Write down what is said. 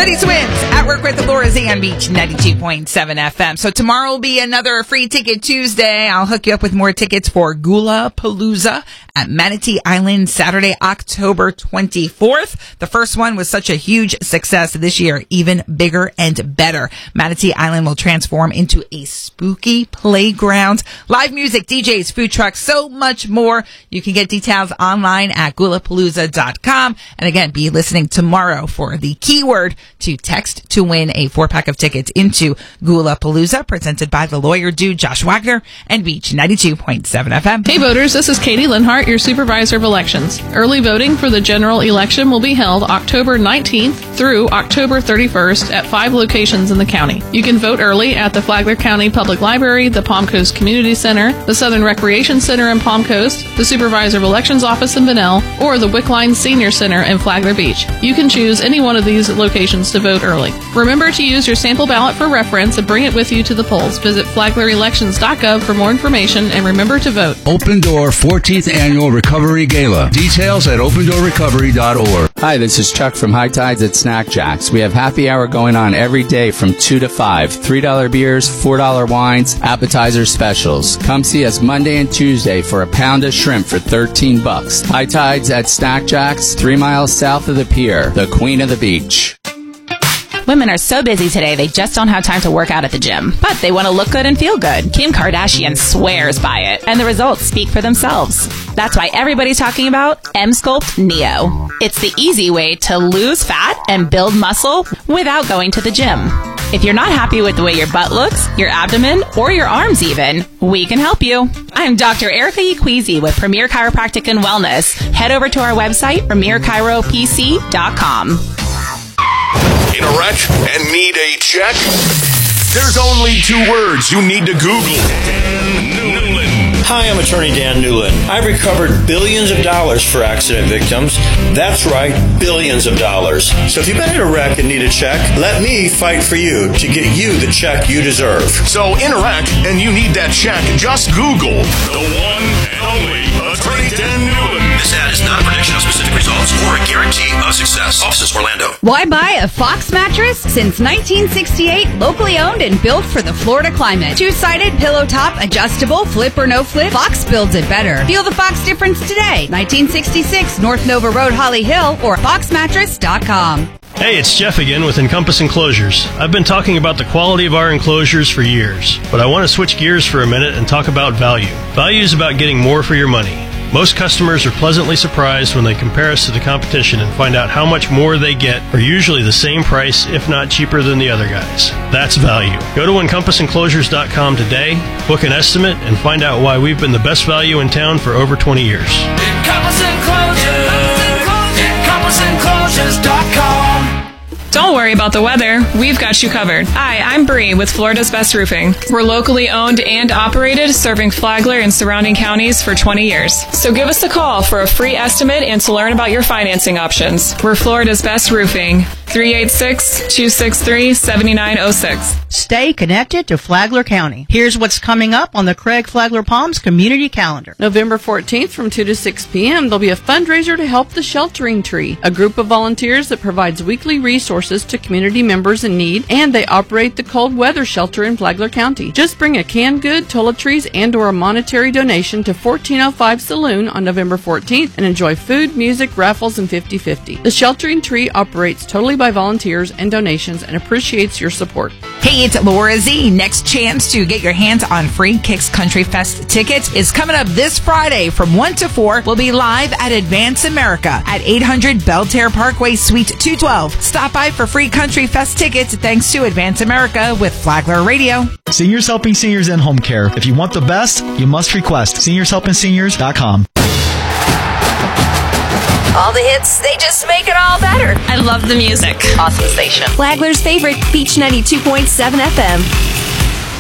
City Swims at work with Laura Z on Beach 92.7 FM. So tomorrow will be another Free Ticket Tuesday. I'll hook you up with more tickets for Gula Palooza at Manatee Island Saturday, October 24th. The first one was such a huge success this year, even bigger and better. Manatee Island will transform into a spooky playground. Live music, DJs, food trucks, so much more. You can get details online at gulapalooza.com. And again, be listening tomorrow for the keyword to text to win a 4-pack of tickets into Gula Palooza, presented by the lawyer dude Josh Wagner and Beach 92.7 FM. Hey voters, this is Katie Linhart, your supervisor of elections. Early voting for the general election will be held October 19th through October 31st at 5 locations in the county. You can vote early at the Flagler County Public Library, the Palm Coast Community Center, the Southern Recreation Center in Palm Coast, the Supervisor of Elections Office in Bunnell, or the Wickline Senior Center in Flagler Beach. You can choose any one of these locations to vote early. Remember to use your sample ballot for reference and bring it with you to the polls. Visit flaglerelections.gov for more information and remember to vote. Open Door 14th Annual Recovery Gala. Details at opendoorrecovery.org. Hi, this is Chuck from High Tides at Snack Jacks. We have happy hour going on every day from 2 to 5. $3 beers, $4 wines, appetizer specials. Come see us Monday and Tuesday for a pound of shrimp for $13. High Tides at Snack Jacks, 3 miles south of the pier, the Queen of the Beach. Women are so busy today, they just don't have time to work out at the gym. But they want to look good and feel good. Kim Kardashian swears by it, and the results speak for themselves. That's why everybody's talking about Emsculpt Neo. It's the easy way to lose fat and build muscle without going to the gym. If you're not happy with the way your butt looks, your abdomen, or your arms even, we can help you. I'm Dr. Erica Equeezy with Premier Chiropractic and Wellness. Head over to our website, premierchiropc.com. In a wreck and need a check? There's only 2 words you need to Google. Dan Newland. Hi, I'm attorney Dan Newland. I've recovered billions of dollars for accident victims. That's right, billions of dollars. So if you've been in a wreck and need a check, let me fight for you to get you the check you deserve. So in a wreck and you need that check, just Google the one and only attorney Dan Newland. This ad is not a prediction of specific results or a guarantee of success. Offices Orlando. Why buy a Fox mattress? Since 1968, locally owned and built for the Florida climate. 2-sided, pillow top, adjustable, flip or no flip, Fox builds it better. Feel the Fox difference today. 1966 North Nova Road, Holly Hill, or foxmattress.com. Hey, it's Jeff again with Encompass Enclosures. I've been talking about the quality of our enclosures for years, but I want to switch gears for a minute and talk about value. Value is about getting more for your money. Most customers are pleasantly surprised when they compare us to the competition and find out how much more they get for usually the same price, if not cheaper than the other guys. That's value. Go to EncompassEnclosures.com today, book an estimate, and find out why we've been the best value in town for over 20 years. Encompass Enclosures. EncompassEnclosures.com. Don't worry about the weather. We've got you covered. Hi, I'm Bree with Florida's Best Roofing. We're locally owned and operated, serving Flagler and surrounding counties for 20 years. So give us a call for a free estimate and to learn about your financing options. We're Florida's Best Roofing. 386-263-7906. Stay connected to Flagler County. Here's what's coming up on the Craig Flagler Palms community calendar. November 14th from 2 to 6 p.m., there'll be a fundraiser to help the Sheltering Tree, a group of volunteers that provides weekly resources to community members in need, and they operate the cold weather shelter in Flagler County. Just bring a canned good, toiletries, and or a monetary donation to 1405 Saloon on November 14th and enjoy food, music, raffles, and 50-50. The Sheltering Tree operates totally by volunteers and donations and appreciates your support. Hey, it's Laura Z. Next chance to get your hands on free Kicks Country Fest tickets is coming up this Friday from 1 to 4. We'll be live at Advance America at 800 Belterre Parkway, Suite 212. Stop by for free Country Fest tickets thanks to Advance America with Flagler Radio. Seniors Helping Seniors in Home Care. If you want the best, you must request seniorshelpingseniors.com. All the hits, they just make it all better. I love the music. Awesome station. Flagler's favorite, Beach 92.7 FM.